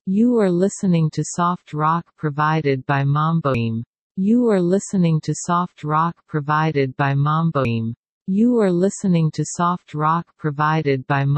You are listening to soft rock provided by Mamboim. You are listening to soft rock provided by Mamboim. You are listening to soft rock provided by